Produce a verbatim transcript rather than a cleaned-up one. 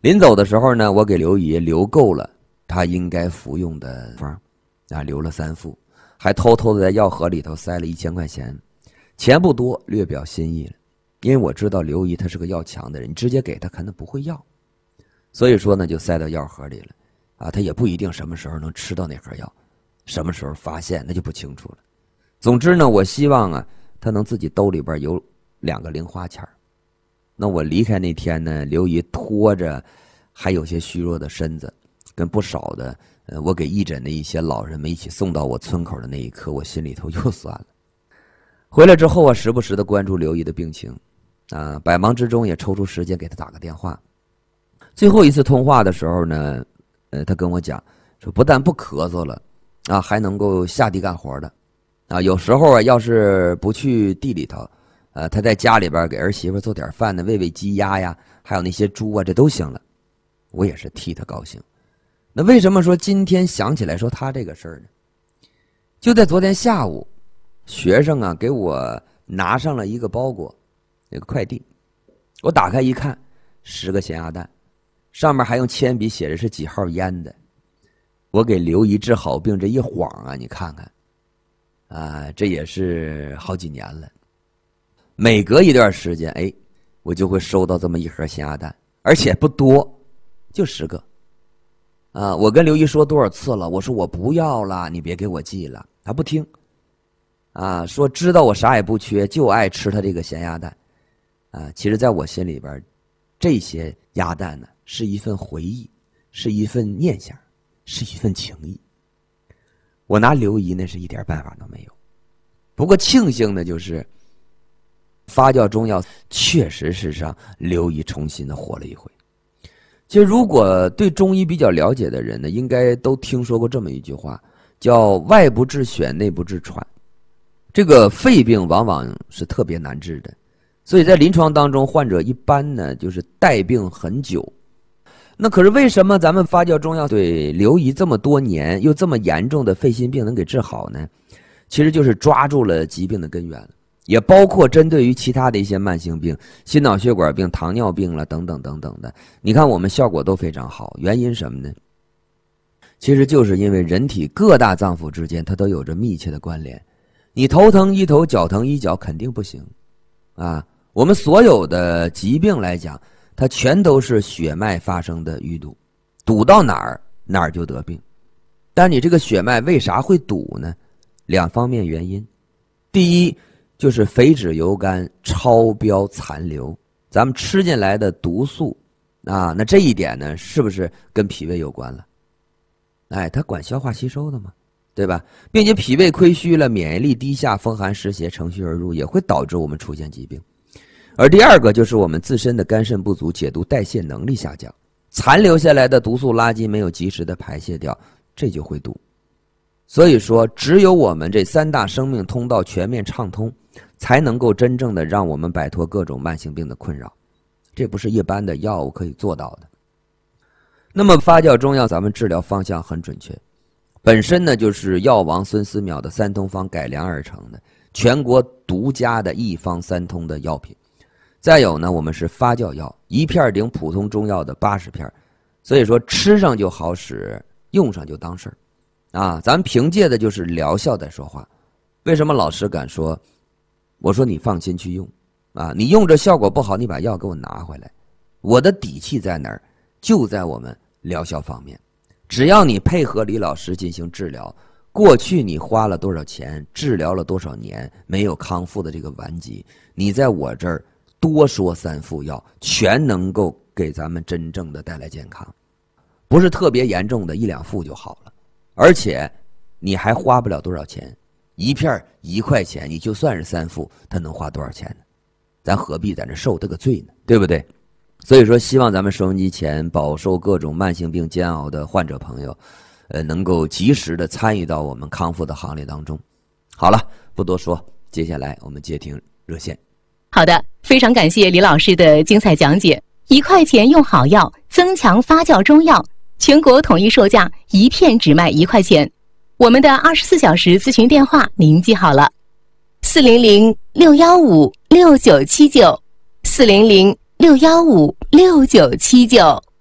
临走的时候呢，我给刘姨留够了她应该服用的方，啊，留了三副，还偷偷的在药盒里头塞了一千块钱，钱不多，略表心意了。因为我知道刘姨她是个要强的人，你直接给她可能不会要，所以说呢，就塞到药盒里了。啊，她也不一定什么时候能吃到那盒药，什么时候发现那就不清楚了。总之呢，我希望啊，她能自己兜里边有两个零花钱。那我离开那天呢，刘姨拖着还有些虚弱的身子，跟不少的呃，我给义诊的一些老人们一起送到我村口的那一刻，我心里头又酸了。回来之后啊，时不时的关注刘姨的病情，啊，百忙之中也抽出时间给她打个电话。最后一次通话的时候呢，呃，她跟我讲说，不但不咳嗽了，啊，还能够下地干活的，啊，有时候啊，要是不去地里头。呃，他在家里边给儿媳妇做点饭呢，喂喂鸡鸭呀，还有那些猪啊，这都行了。我也是替他高兴。那为什么说今天想起来说他这个事儿呢？就在昨天下午，学生啊给我拿上了一个包裹，那个快递。我打开一看，十个咸鸭蛋，上面还用铅笔写着是几号腌的。我给刘姨治好病这一晃啊，你看看，啊，这也是好几年了。每隔一段时间，哎，我就会收到这么一盒咸鸭蛋，而且不多，就十个。啊，我跟刘姨说多少次了，我说我不要了，你别给我寄了，她不听。啊，说知道我啥也不缺，就爱吃她这个咸鸭蛋。啊，其实在我心里边，这些鸭蛋呢，是一份回忆，是一份念想，是一份情谊。我拿刘姨那是一点办法都没有。不过庆幸的就是。发酵中药确实是让刘姨重新的活了一回。其实如果对中医比较了解的人呢，应该都听说过这么一句话，叫外不治癣，内不治喘。这个肺病往往是特别难治的，所以在临床当中，患者一般呢就是带病很久。那可是为什么咱们发酵中药对刘姨这么多年又这么严重的肺心病能给治好呢？其实就是抓住了疾病的根源了。也包括针对于其他的一些慢性病，心脑血管病、糖尿病了等等等等的，你看我们效果都非常好。原因什么呢？其实就是因为人体各大脏腑之间它都有着密切的关联。你头疼医头，脚疼医脚肯定不行啊。我们所有的疾病来讲，它全都是血脉发生的淤堵，堵到哪儿哪儿就得病。但你这个血脉为啥会堵呢？两方面原因。第一就是肥脂油肝超标残留，咱们吃进来的毒素啊，那这一点呢，是不是跟脾胃有关了？哎，它管消化吸收的嘛，对吧？并且脾胃亏虚了，免疫力低下，风寒湿邪乘虚而入，也会导致我们出现疾病。而第二个就是我们自身的肝肾不足，解毒代谢能力下降，残留下来的毒素垃圾没有及时的排泄掉，这就会堵。所以说，只有我们这三大生命通道全面畅通，才能够真正的让我们摆脱各种慢性病的困扰，这不是一般的药物可以做到的。那么发酵中药咱们治疗方向很准确，本身呢就是药王孙思邈的三通方改良而成的，全国独家的一方三通的药品。再有呢，我们是发酵药，一片顶普通中药的八十片，所以说吃上就好使，用上就当事儿啊。咱们凭借的就是疗效在说话。为什么老师敢说？我说你放心去用啊，你用着效果不好，你把药给我拿回来。我的底气在哪儿？就在我们疗效方面。只要你配合李老师进行治疗，过去你花了多少钱，治疗了多少年，没有康复的这个顽疾，你在我这儿多说三副药，全能够给咱们真正的带来健康。不是特别严重的一两副就好了，而且你还花不了多少钱。一片一块钱，你就算是三副，他能花多少钱呢？咱何必在这受这个罪呢？对不对？所以说，希望咱们收音机前饱受各种慢性病煎熬的患者朋友，呃，能够及时的参与到我们康复的行列当中。好了，不多说，接下来我们接听热线。 好的，非常感谢李老师的精彩讲解。一块钱用好药，增强发酵中药，全国统一售价，一片只卖一块钱。我们的二十四小时咨询电话您记好了，四零零六幺五六九七九，四零零六幺五六九七九。